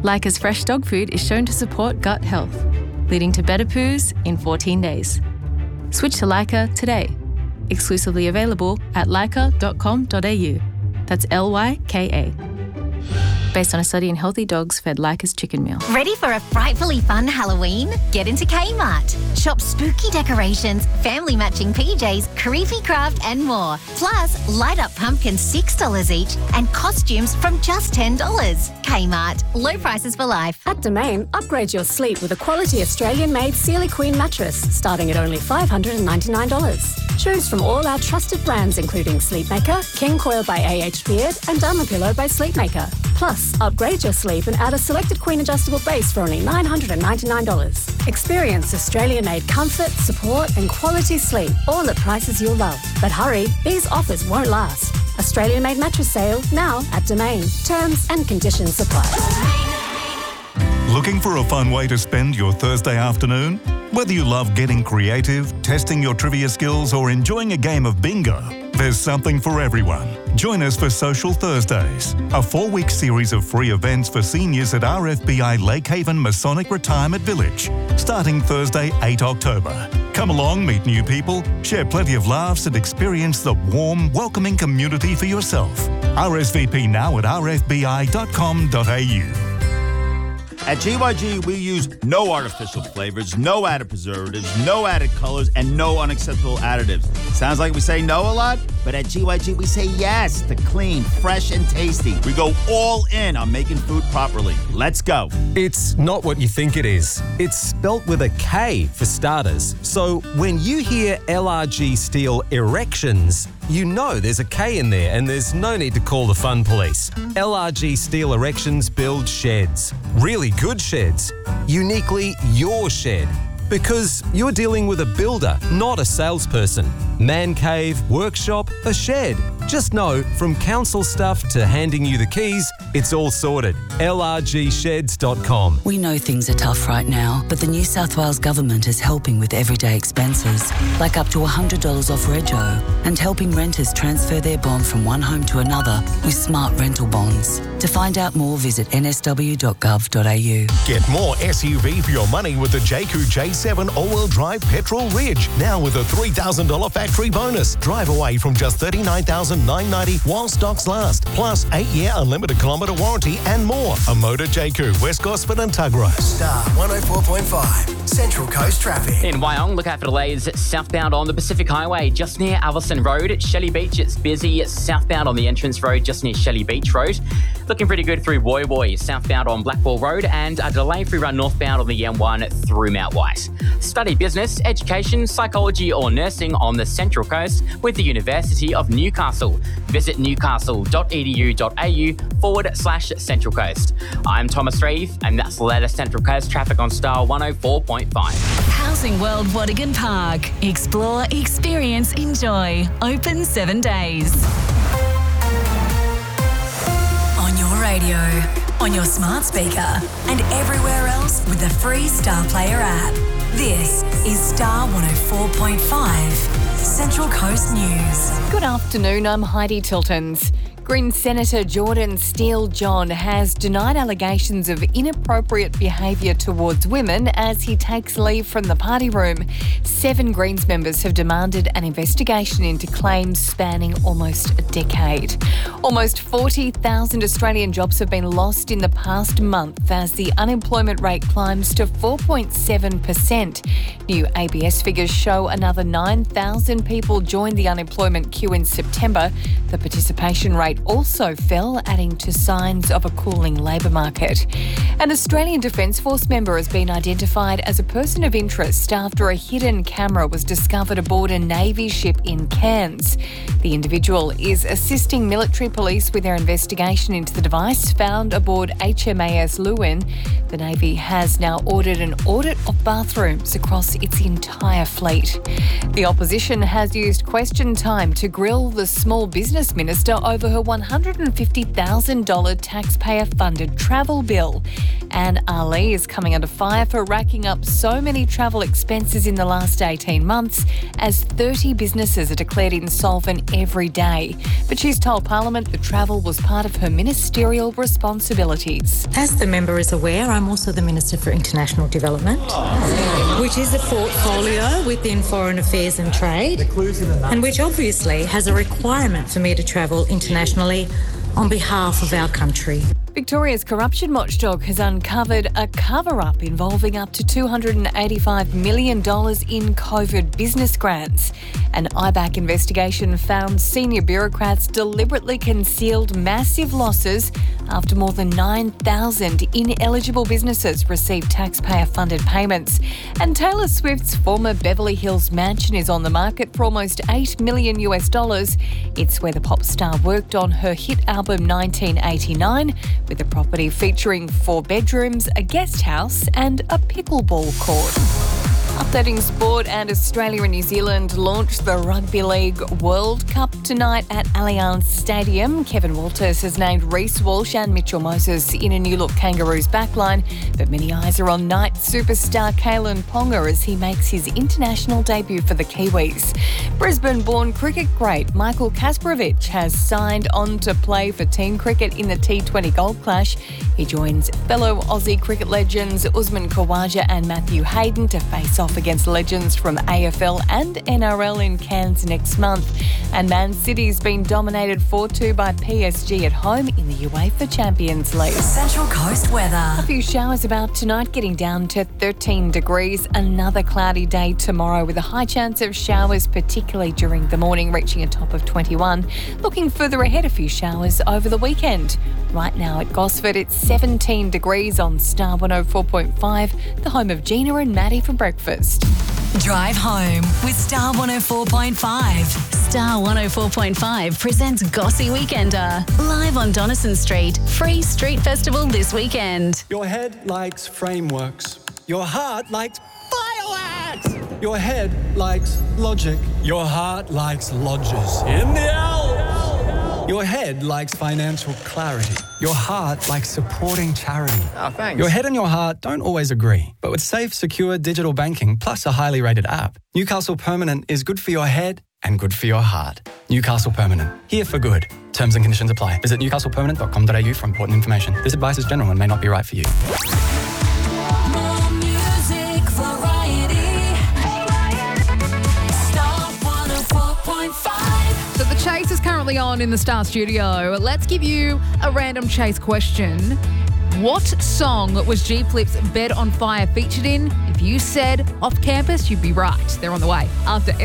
Leica's fresh dog food is shown to support gut health, leading to better poos in 14 days. Switch to Leica today. Exclusively available at leica.com.au. That's Lyka. Based on a study in healthy dogs fed Leica's chicken meal. Ready for a frightfully fun Halloween? Get into Kmart. Shop spooky decorations, family matching PJs, creepy craft and more. Plus, light up pumpkins $6 each and costumes from just $10. Kmart. Low prices for life. At Domain, upgrade your sleep with a quality Australian-made Sealy Queen mattress starting at only $599. Choose from all our trusted brands including Sleepmaker, King Coil by AH Beard and Dermapillow by Sleepmaker. Plus, upgrade your sleep and add a selected Queen adjustable base for only $999. Experience Australian-made comfort, support and quality sleep, all at prices you'll love. But hurry, these offers won't last. Australian-made mattress sale now at Domain. Terms and conditions apply. Looking for a fun way to spend your Thursday afternoon? Whether you love getting creative, testing your trivia skills or enjoying a game of bingo, there's something for everyone. Join us for Social Thursdays, a 4-week series of free events for seniors at RFBI Lakehaven Masonic Retirement Village, starting Thursday, 8 October. Come along, meet new people, share plenty of laughs and experience the warm, welcoming community for yourself. RSVP now at rfbi.com.au. At GYG, we use no artificial flavors, no added preservatives, no added colors, and no unacceptable additives. Sounds like we say no a lot, but at GYG, we say yes to clean, fresh, and tasty. We go all in on making food properly. Let's go. It's not what you think it is. It's spelt with a K for starters. So when you hear LRG Steel Erections, you know there's a K in there and there's no need to call the fun police. LRG Steel Erections build sheds. Really good sheds. Uniquely your shed. Because you're dealing with a builder, not a salesperson. Man cave, workshop, a shed. Just know, from council stuff to handing you the keys, it's all sorted. LRGsheds.com. We know things are tough right now, but the New South Wales Government is helping with everyday expenses, like up to $100 off rego, and helping renters transfer their bond from one home to another with smart rental bonds. To find out more, visit nsw.gov.au. Get more SUV for your money with the Jayco J7 all-wheel drive Petrol Ridge, now with a $3,000 factory bonus. Drive away from just $39,990 while stocks last, plus 8-year unlimited kilometre warranty and more. A motor Jayco, West Gosford and Tuggerah. Star 104.5, Central Coast traffic. In Wyong, look out for delays southbound on the Pacific Highway, just near Allison Road. At Shelley Beach, it's busy. It's southbound on the entrance road, just near Shelley Beach Road. Looking pretty good through Woy Woy, southbound on Blackball Road, and a delay-free run northbound on the M1 through Mount White. Study business, education, psychology or nursing on the Central Coast with the University of Newcastle. Visit newcastle.edu.au/Central Coast. I'm Thomas Reeve, and that's the latest Central Coast traffic on Star 104.5. Housing World Wadigan Park. Explore, experience, enjoy. Open 7 days. On your radio, on your smart speaker, and everywhere else with the free Star Player app. This is Star 104.5, Central Coast News. Good afternoon, I'm Heidi Tiltons. Green Senator Jordan Steele-John has denied allegations of inappropriate behaviour towards women as he takes leave from the party room. 7 Greens members have demanded an investigation into claims spanning almost a decade. Almost 40,000 Australian jobs have been lost in the past month as the unemployment rate climbs to 4.7%. New ABS figures show another 9,000 people joined the unemployment queue in September. The participation rate also fell, adding to signs of a cooling labour market. An Australian Defence Force member has been identified as a person of interest after a hidden camera was discovered aboard a Navy ship in Cairns. The individual is assisting military police with their investigation into the device found aboard HMAS Lewin. The Navy has now ordered an audit of bathrooms across its entire fleet. The opposition has used question time to grill the small business minister over her her $150,000 taxpayer-funded travel bill. And Ali is coming under fire for racking up so many travel expenses in the last 18 months, as 30 businesses are declared insolvent every day. But she's told Parliament the travel was part of her ministerial responsibilities. As the member is aware, I'm also the Minister for International Development, which is a portfolio within Foreign Affairs and Trade, and which obviously has a requirement for me to travel internationally on behalf of our country. Victoria's corruption watchdog has uncovered a cover-up involving up to $285 million in COVID business grants. An IBAC investigation found senior bureaucrats deliberately concealed massive losses after more than 9,000 ineligible businesses received taxpayer-funded payments. And Taylor Swift's former Beverly Hills mansion is on the market for almost $8 million. It's where the pop star worked on her hit album 1989, with a property featuring 4 bedrooms, a guest house and a pickleball court. Updating sport, and Australia and New Zealand launched the Rugby League World Cup tonight at Allianz Stadium. Kevin Walters has named Reece Walsh and Mitchell Moses in a new-look Kangaroos backline, but many eyes are on Knight superstar Kalen Ponga as he makes his international debut for the Kiwis. Brisbane-born cricket great Michael Kasparovich has signed on to play for team cricket in the T20 Gold Clash. He joins fellow Aussie cricket legends Usman Khawaja and Matthew Hayden to face off against legends from AFL and NRL in Cairns next month. And Man City's been dominated 4-2 by PSG at home in the UEFA Champions League. Central Coast weather. A few showers about tonight, getting down to 13 degrees. Another cloudy day tomorrow with a high chance of showers, particularly during the morning, reaching a top of 21. Looking further ahead, a few showers over the weekend. Right now at Gosford, it's 17 degrees on Star 104.5, the home of Gina and Maddie for breakfast. Drive home with Star 104.5. Star 104.5 presents Gossy Weekender, live on Donison Street. Free street festival this weekend. Your head likes frameworks. Your heart likes fireworks. Your head likes logic. Your heart likes lodges in the Alps. Your head likes financial clarity. Your heart likes supporting charity. Oh, thanks. Your head and your heart don't always agree, but with safe, secure digital banking plus a highly rated app, Newcastle Permanent is good for your head and good for your heart. Newcastle Permanent, here for good. Terms and conditions apply. Visit newcastlepermanent.com.au for important information. This advice is general and may not be right for you. More music variety. Star 104.5. So the chase is currently on in the Star Studio. Let's give you a random chase question. What song was G Flip's Bed on Fire featured in? If you said off campus, you'd be right. They're on the way after